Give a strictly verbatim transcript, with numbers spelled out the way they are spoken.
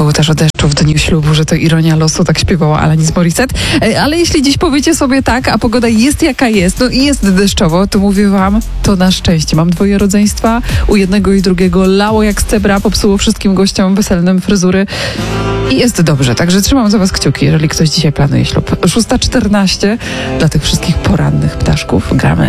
było też o deszczu w dniu ślubu, że to ironia losu, tak śpiewała Alanis Morissette. Ale jeśli dziś powiecie sobie tak, a pogoda jest jaka jest, no i jest deszczowo, to mówię wam, to na szczęście. Mam dwoje rodzeństwa, u jednego i drugiego lało jak z cebra, popsuło wszystkim gościom weselnym fryzury i jest dobrze. Także trzymam za was kciuki, jeżeli ktoś dzisiaj planuje ślub. szósta czternaście dla tych wszystkich porannych ptaszków gramy.